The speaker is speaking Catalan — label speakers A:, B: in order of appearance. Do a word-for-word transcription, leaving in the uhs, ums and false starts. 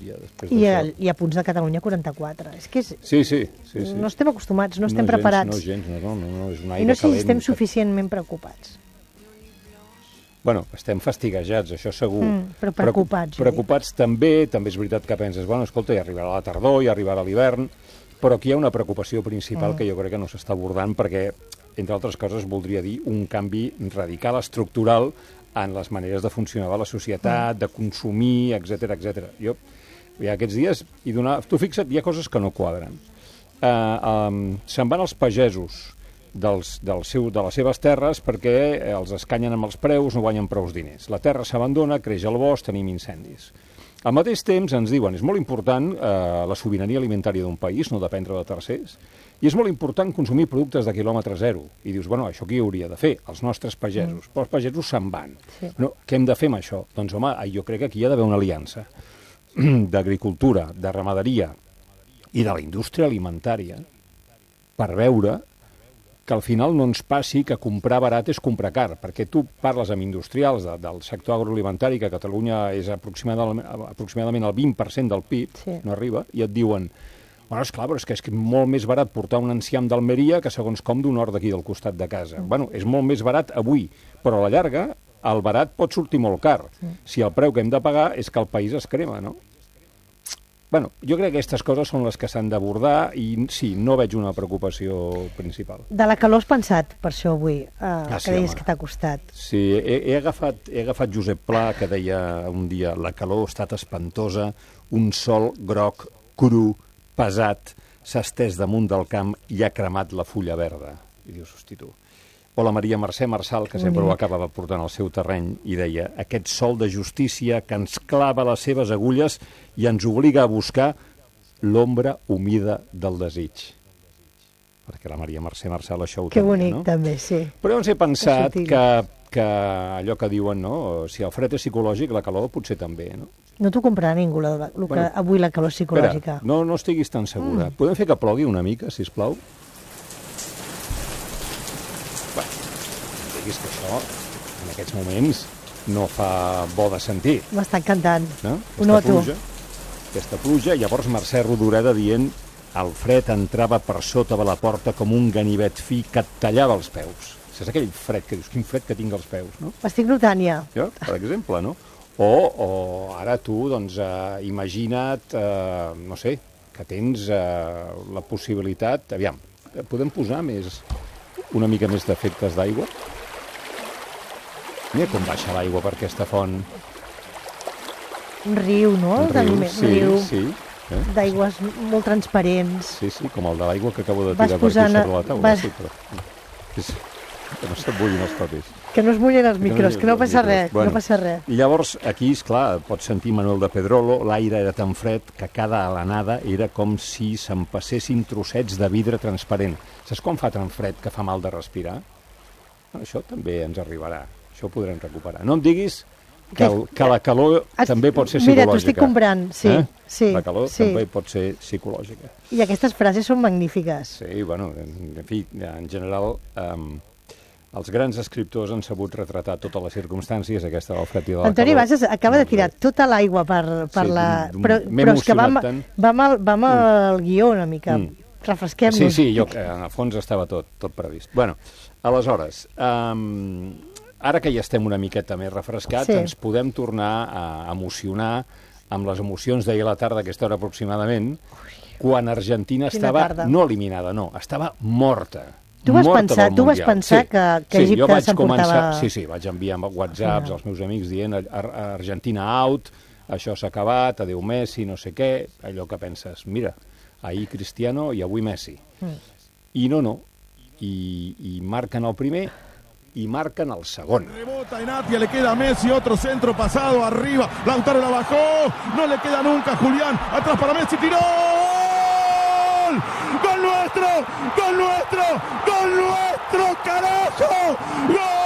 A: Hòstia, després
B: I,
A: d'això...
B: I a punts de Catalunya quaranta-quatre. És que és...
A: Sí, sí, sí, sí.
B: No estem acostumats, no estem
A: no
B: preparats.
A: Gens, no gens, no, no, no, és un aire
B: I no sé si
A: calent.
B: estem suficientment preocupats.
A: Bueno, estem fastiguejats, això segur.
B: Mm, però preocupats.
A: Preocup, preocupats també, també és veritat que penses, bueno, escolta, ja arribarà la tardor, ja arribarà l'hivern, però aquí hi ha una preocupació principal mm. que jo crec que no s'està abordant perquè, entre altres coses, voldria dir un canvi radical, estructural, en les maneres de funcionar de la societat, de consumir, etcètera, etcètera. Jo, ja aquests dies, i donar, tu fixa't, hi ha coses que no quadren. Uh, um, se'n van els pagesos dels, del seu, de les seves terres perquè els escanyen amb els preus, no guanyen prous diners. La terra s'abandona, creix el bosc, tenim incendis. Al mateix temps ens diuen, és molt important eh, la sobirania alimentària d'un país, no dependre de tercers, i és molt important consumir productes de quilòmetre zero. I dius, bueno, això qui hauria de fer? Els nostres pagesos. Mm. Però els pagesos se'n van. Sí. No, què hem de fer amb això? Doncs, home, jo crec que aquí hi ha d'haver una aliança d'agricultura, de ramaderia i de la indústria alimentària per veure que al final no ens passi que comprar barat és comprar car, perquè tu parles amb industrials de, del sector agroalimentari, que a Catalunya és aproximadament, aproximadament el vint per cent del P I B, sí. No arriba, i et diuen, bueno, esclar, però és que és molt més barat portar un enciam d'Almeria que segons com d'un hort d'aquí del costat de casa. Mm. Bueno, és molt més barat avui, però a la llarga el barat pot sortir molt car. Mm. Si el preu que hem de pagar és que el país es crema, no? Bueno, jo crec que aquestes coses són les que s'han d'abordar i sí, no veig una preocupació principal.
B: De la calor has pensat, per això avui, eh,
A: ah,
B: que
A: sí,
B: deies
A: home.
B: que t'ha costat.
A: Sí, he, he, agafat, he agafat Josep Pla, que deia un dia la calor ha estat espantosa, un sol groc, cru, pesat, s'ha estès damunt del camp i ha cremat la fulla verda. I dius, hosti, tu. O la Maria Mercè Marçal, que sempre ho acabava portant al seu terreny, i deia, aquest sol de justícia que ens clava les seves agulles i ens obliga a buscar l'ombra humida del desig. Perquè la Maria Mercè Marçal això ho
B: que
A: tenia,
B: bonic,
A: no?
B: també, sí.
A: Però llavors he pensat que, que allò que diuen, no? Si el fred és psicològic, la calor potser també, no?
B: No t'ho comprarà ningú, la, la, bueno, que avui la calor psicològica.
A: Espera, no, no estiguis tan segura. Mm. Podem fer que plogui una mica, sisplau? És que això, en aquests moments, no fa bo de sentir.
B: M'està encantant.
A: No?
B: Ho noto.
A: Pluja, aquesta pluja, llavors Mercè Rodoreda dient el fred entrava per sota de la porta com un ganivet fi que et tallava els peus. És aquell fred que dius, quin fred que tinc als peus, no?
B: Estic notant ja.
A: Jo, per exemple, no? O, o ara tu, doncs, eh, imagina't, eh, no sé, que tens eh, la possibilitat... Aviam, podem posar més, una mica més d'efectes d'aigua? Mira com baixa l'aigua per aquesta font.
B: Un riu, no?
A: Un riu,
B: un
A: sí,
B: riu
A: sí. Eh?
B: D'aigües molt transparents.
A: Sí, sí, com el de l'aigua que acabo de
B: Vas
A: tirar per aquí
B: posant...
A: sobre la taula.
B: Vas...
A: Sí, però... és... que no se't bullin els papers.
B: Que no es mullen els micros, que no, que no passa
A: micros.
B: res,
A: Bueno,
B: no passa res.
A: I llavors, aquí, esclar, pots sentir Manuel de Pedrolo, l'aire era tan fred que cada alenada era com si s'empassessin trossets de vidre transparent. Saps quan fa tan fred que fa mal de respirar? Bueno, això també ens arribarà. Això ho podrem recuperar. No em diguis que, el, que la calor es, també pot ser psicològica.
B: Mira, t'ho estic comprant, sí.
A: Eh?
B: sí
A: la calor
B: sí.
A: també pot ser psicològica.
B: I aquestes frases són magnífiques.
A: Sí, bueno, en, en fi, en general, um, els grans escriptors han sabut retratar totes les circumstàncies, aquesta del fred i de la
B: Antoni
A: calor.
B: Bassas acaba de tirar tota l'aigua per, per
A: sí,
B: la...
A: d'un,
B: Però, però és que vam,
A: tant.
B: vam, al, vam al mm. guió una mica. Mm. Refresquem-nos.
A: Sí, sí, jo, en el fons estava tot, tot previst. Bueno, aleshores... Um, ara que ja estem una miqueta més refrescats, sí. ens podem tornar a emocionar amb les emocions d'ahir a la tarda, aquesta hora aproximadament, quan Argentina
B: Quina
A: estava,
B: tarda.
A: no eliminada, no, estava morta.
B: Tu vas
A: morta
B: pensar, tu vas pensar
A: sí.
B: que, que
A: sí,
B: Egipte s'emportava...
A: Sí, sí, vaig enviar whatsapps als meus amics dient Argentina out, això s'ha acabat, adéu Messi, no sé què, allò que penses, mira, ahir Cristiano i avui Messi. Mm. I no, no, i, i marquen el primer... y marcan al segon.
C: Rebota en Atia, le queda a Messi, otro centro pasado arriba, Lautaro la bajó, no le queda nunca Julián, atrás para Messi, tiró, ¡gol! ¡Gol nuestro! ¡Gol nuestro! ¡Gol nuestro, carajo! ¡Gol!